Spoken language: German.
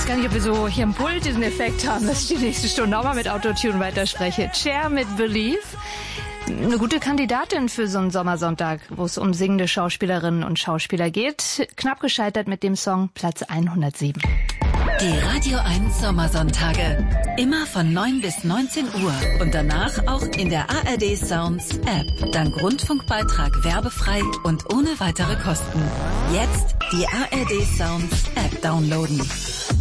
gar nicht, ob wir so hier im Pult diesen Effekt haben, dass ich die nächste Stunde auch mal mit Autotune weiterspreche. Cher mit Believe. Eine gute Kandidatin für so einen Sommersonntag, wo es um singende Schauspielerinnen und Schauspieler geht. Knapp gescheitert mit dem Song Platz 107. Die Radio 1 Sommersonntage. Immer von 9 bis 19 Uhr. Und danach auch in der ARD Sounds App. Dank Rundfunkbeitrag werbefrei und ohne weitere Kosten. Jetzt die ARD Sounds App downloaden.